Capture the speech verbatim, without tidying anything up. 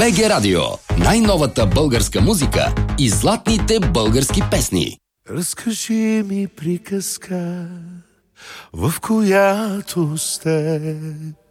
БГ Радио. Най-новата българска музика и златните български песни. Разкажи ми приказка, в която с теб